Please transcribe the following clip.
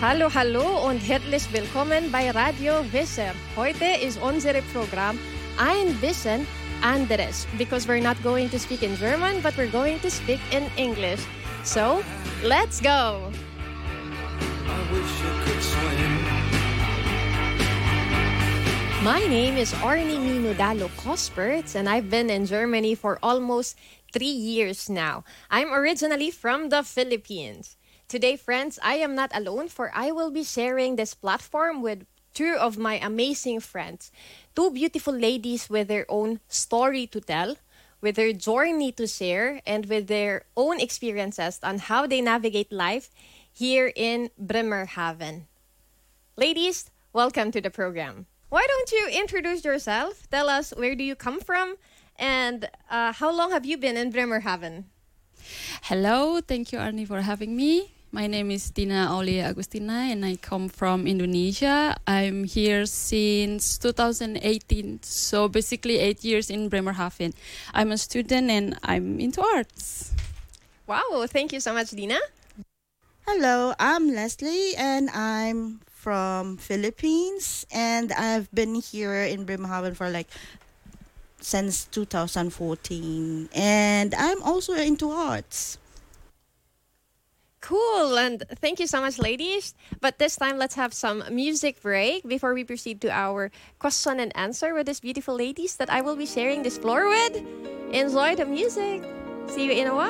Hallo, hallo und herzlich willkommen bei Radio Wisser. Heute ist unser Programm ein bisschen anderes because we're not going to speak in German, but we're going to speak in English. So, let's go! I wish I could swim. My name is Arnie Minudalo Kosperts, and I've been in Germany for almost 3 years now. I'm originally from the Philippines. Today, friends, I am not alone, for I will be sharing this platform with two of my amazing friends. Two beautiful ladies with their own story to tell, with their journey to share, and with their own experiences on how they navigate life here in Bremerhaven. Ladies, welcome to the program. Why don't you introduce yourself? Tell us, where do you come from? And how long have you been in Bremerhaven? Hello, thank you, Arnie, for having me. My name is Dina Aulia Agustina, and I come from Indonesia. I'm here since 2018, so basically 8 years in Bremerhaven. I'm a student and I'm into arts. Wow, thank you so much, Dina. Hello, I'm Leslie and I'm from Philippines, and I've been here in Bremerhaven for since 2014, and I'm also into arts. Cool, and thank you so much, ladies. But this time, let's have some music break before we proceed to our question and answer with these beautiful ladies that I will be sharing this floor with. Enjoy the music. See you in a while.